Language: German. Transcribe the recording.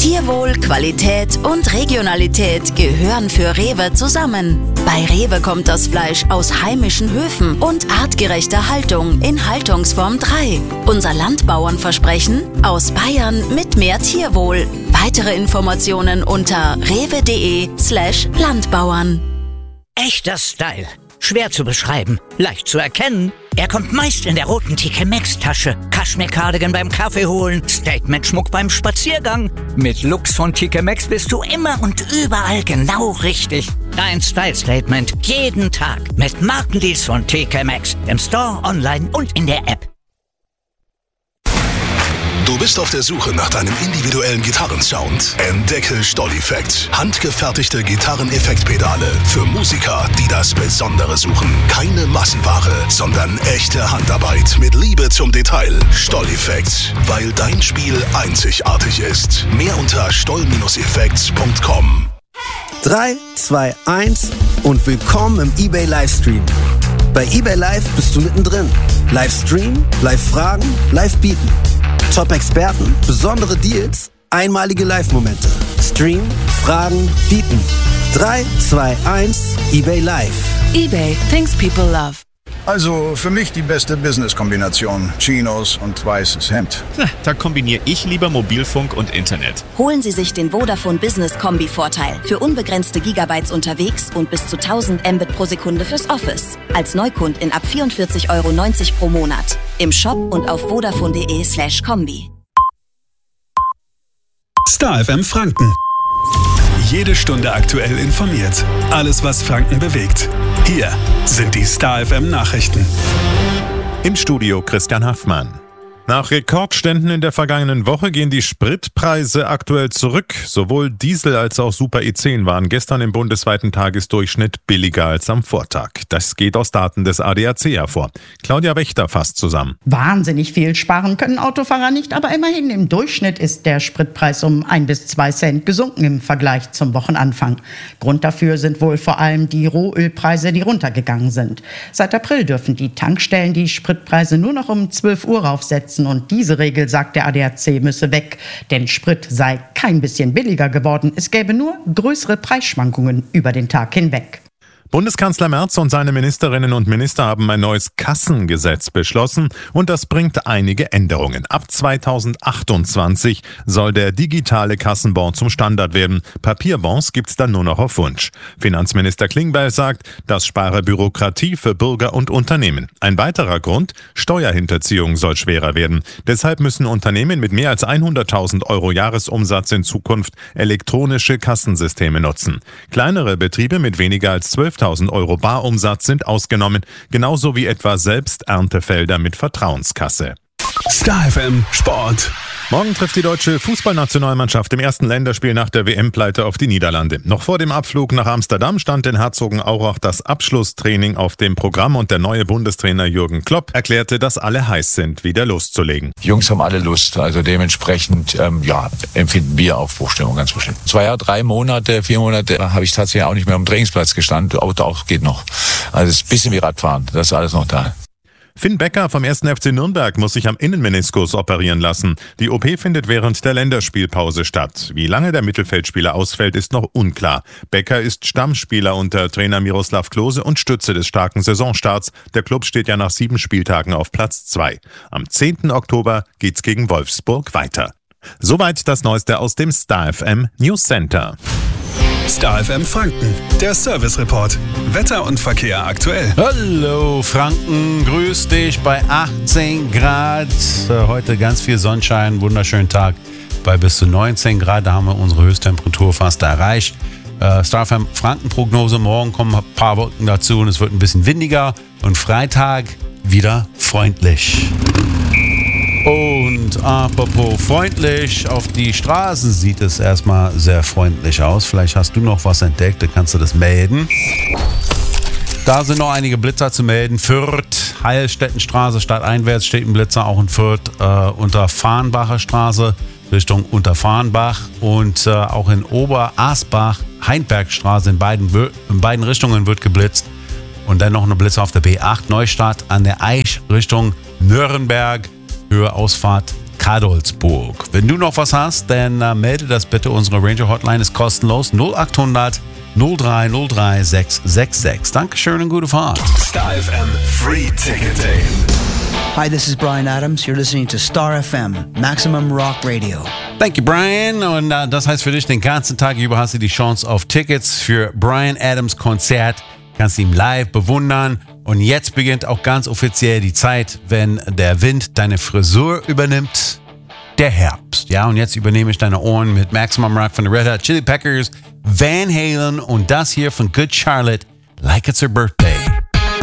Tierwohl, Qualität und Regionalität gehören für Rewe zusammen. Bei Rewe kommt das Fleisch aus heimischen Höfen und artgerechter Haltung in Haltungsform 3. Unser Landbauernversprechen: aus Bayern mit mehr Tierwohl. Weitere Informationen unter rewe.de/Landbauern. Echter Style. Schwer zu beschreiben, leicht zu erkennen. Er kommt meist in der roten TK Maxx Tasche. Kaschmir-Cardigan beim Kaffee holen, Statement-Schmuck beim Spaziergang. Mit Looks von TK Maxx bist du immer und überall genau richtig. Dein Style-Statement jeden Tag mit Markendeals von TK Maxx. Im Store, online und in der App. Du bist auf der Suche nach deinem individuellen Gitarrensound? Entdecke Stoll-Effekt. Handgefertigte Gitarreneffektpedale für Musiker, die das Besondere suchen. Keine Massenware, sondern echte Handarbeit mit Liebe zum Detail. Stoll-Effekt, weil dein Spiel einzigartig ist. Mehr unter stoll-effekt.com. 3, 2, 1 und willkommen im eBay Livestream. Bei eBay Live bist du mittendrin. Livestream, Live-Fragen, Live-Bieten. Top-Experten, besondere Deals, einmalige Live-Momente. Stream, Fragen, Bieten. 3, 2, 1, eBay Live. eBay, things people love. Also für mich die beste Business-Kombination. Chinos und weißes Hemd. Da kombiniere ich lieber Mobilfunk und Internet. Holen Sie sich den Vodafone Business Kombi-Vorteil für unbegrenzte Gigabytes unterwegs und bis zu 1000 Mbit pro Sekunde fürs Office. Als Neukundin ab 44,90 € pro Monat. Im Shop und auf vodafone.de/Kombi. Star FM Franken. Jede Stunde aktuell informiert. Alles, was Franken bewegt. Hier sind die Star FM Nachrichten. Im Studio Christian Haffmann. Nach Rekordständen in der vergangenen Woche gehen die Spritpreise aktuell zurück. Sowohl Diesel als auch Super E10 waren gestern im bundesweiten Tagesdurchschnitt billiger als am Vortag. Das geht aus Daten des ADAC hervor. Claudia Wächter fasst zusammen. Wahnsinnig viel sparen können Autofahrer nicht, aber immerhin im Durchschnitt ist der Spritpreis um 1 bis 2 Cent gesunken im Vergleich zum Wochenanfang. Grund dafür sind wohl vor allem die Rohölpreise, die runtergegangen sind. Seit April dürfen die Tankstellen die Spritpreise nur noch um 12 Uhr raufsetzen. Und diese Regel, sagt der ADAC, müsse weg. Denn Sprit sei kein bisschen billiger geworden. Es gäbe nur größere Preisschwankungen über den Tag hinweg. Bundeskanzler Merz und seine Ministerinnen und Minister haben ein neues Kassengesetz beschlossen und das bringt einige Änderungen. Ab 2028 soll der digitale Kassenbon zum Standard werden. Papierbons gibt's dann nur noch auf Wunsch. Finanzminister Klingbeil sagt, das spare Bürokratie für Bürger und Unternehmen. Ein weiterer Grund, Steuerhinterziehung soll schwerer werden. Deshalb müssen Unternehmen mit mehr als 100.000 € Jahresumsatz in Zukunft elektronische Kassensysteme nutzen. Kleinere Betriebe mit weniger als 12.000 € Barumsatz sind ausgenommen, genauso wie etwa selbst Erntefelder mit Vertrauenskasse. Star FM Sport. Morgen trifft die deutsche Fußballnationalmannschaft im ersten Länderspiel nach der WM-Pleite auf die Niederlande. Noch vor dem Abflug nach Amsterdam stand in Herzogenaurach das Abschlusstraining auf dem Programm und der neue Bundestrainer Jürgen Klopp erklärte, dass alle heiß sind, wieder loszulegen. Die Jungs haben alle Lust, also dementsprechend empfinden wir Aufbruchstimmung ganz bestimmt. 2 Jahre, 3 Monate, 4 Monate habe ich tatsächlich auch nicht mehr am Trainingsplatz gestanden, Auto auch geht noch. Also es ist ein bisschen wie Radfahren, das ist alles noch da. Finn Becker vom 1. FC Nürnberg muss sich am Innenmeniskus operieren lassen. Die OP findet während der Länderspielpause statt. Wie lange der Mittelfeldspieler ausfällt, ist noch unklar. Becker ist Stammspieler unter Trainer Miroslav Klose und Stütze des starken Saisonstarts. Der Klub steht ja nach 7 Spieltagen auf Platz 2. Am 10. Oktober geht's gegen Wolfsburg weiter. Soweit das Neueste aus dem Star FM News Center. Star FM Franken, der Service Report. Wetter und Verkehr aktuell. Hallo Franken, grüß dich bei 18 Grad. Heute ganz viel Sonnenschein, wunderschönen Tag bei bis zu 19 Grad. Da haben wir unsere Höchsttemperatur fast erreicht. Star FM Franken Prognose, morgen kommen ein paar Wolken dazu und es wird ein bisschen windiger. Und Freitag wieder freundlich. Und apropos freundlich, auf die Straßen sieht es erstmal sehr freundlich aus. Vielleicht hast du noch was entdeckt, dann kannst du das melden. Da sind noch einige Blitzer zu melden. Fürth, Heilstättenstraße, stadteinwärts steht ein Blitzer, auch in Fürth, unter Farnbacher Straße, Richtung Unterfarnbach. Und auch in Oberasbach, Heinbergstraße, in beiden Richtungen wird geblitzt. Und dann noch eine Blitzer auf der B8 Neustadt an der Aisch Richtung Nürnberg. Höhe Ausfahrt Kadolsburg. Wenn du noch was hast, dann melde das bitte. Unsere Ranger Hotline ist kostenlos. 0800 0303 666. Dankeschön und gute Fahrt. Star FM Free Ticket Day. Hi, this is Brian Adams. You're listening to Star FM, Maximum Rock Radio. Thank you, Brian. Und das heißt für dich, den ganzen Tag über hast du die Chance auf Tickets für Brian Adams Konzert. Kannst ihn live bewundern. Und jetzt beginnt auch ganz offiziell die Zeit, wenn der Wind deine Frisur übernimmt. Der Herbst. Ja, und jetzt übernehme ich deine Ohren mit Maximum Rock von den Red Hot Chili Peppers, Van Halen und das hier von Good Charlotte, Like It's Her Birthday.